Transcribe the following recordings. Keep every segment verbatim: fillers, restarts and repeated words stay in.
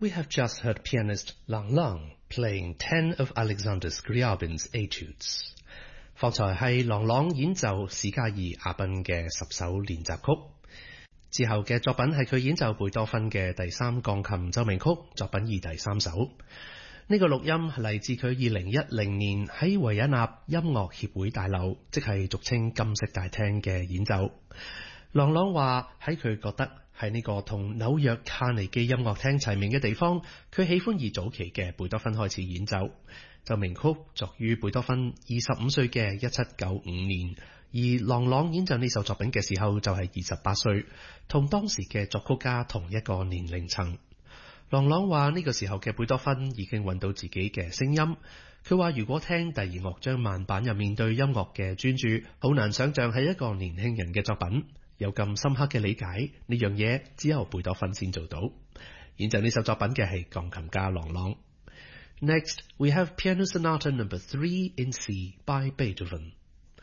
We have just heard pianist Lang Lang playing ten of Alexander Scriabin's etudes. 方才係郎朗演奏史嘉儀亞賓嘅十首練習曲，之後嘅作品係佢演奏貝多芬嘅第三鋼琴奏鳴曲作品二第三首。呢、這個錄音係嚟自佢二零一零年喺維也納音樂協會大樓，即係俗稱金色大廳嘅演奏。郎朗話喺佢覺得喺呢個同紐約卡尼基音樂廳齊名嘅地方，佢喜歡以早期嘅貝多芬開始演奏。奏鳴曲作於貝多芬二十五歲嘅一七九五年，而郎朗演奏呢首作品嘅時候就係二十八歲，同當時嘅作曲家同一個年齡層。郎朗話呢個時候嘅貝多芬已經揾到自己嘅聲音。佢話如果聽第二樂章慢板入面對音樂嘅專注，好難想象係一個年輕人嘅作品。有咁深刻嘅理解，呢樣嘢只有貝多芬先做到。演奏呢首作品嘅係鋼琴家郎朗。Next, we have Piano Sonata number three in C by Beethoven.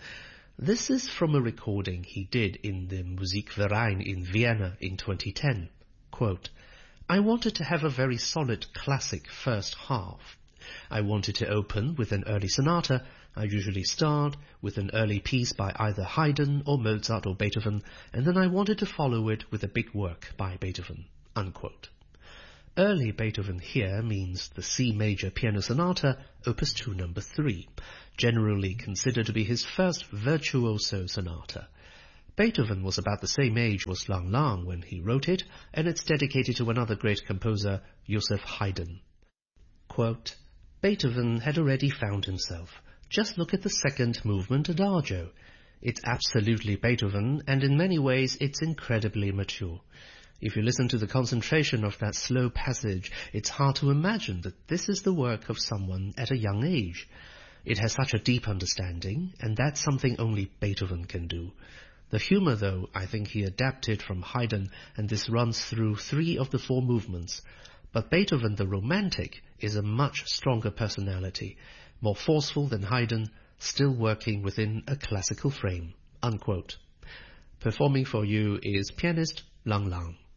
This is from a recording he did in the Musikverein in Vienna in twenty ten. Quote, I wanted to have a very solid classic first half. I wanted to open with an early sonata. I usually start with an early piece by either Haydn or Mozart or Beethoven, and then I wanted to follow it with a big work by Beethoven. Unquote. Early Beethoven here means the C major piano sonata, opus two number three, generally considered to be his first virtuoso sonata. Beethoven was about the same age as Lang Lang when he wrote it, and it's dedicated to another great composer, Joseph Haydn. Quote, Beethoven had already found himself. Just look at the second movement Adagio. It's absolutely Beethoven, and in many ways it's incredibly mature. If you listen to the concentration of that slow passage, it's hard to imagine that this is the work of someone at a young age. It has such a deep understanding, and that's something only Beethoven can do. The humor, though, I think he adapted from Haydn, and this runs through three of the four movements. But Beethoven, the romantic, is a much stronger personality, more forceful than Haydn, still working within a classical frame. Unquote. Performing for you is pianist Lang Lang.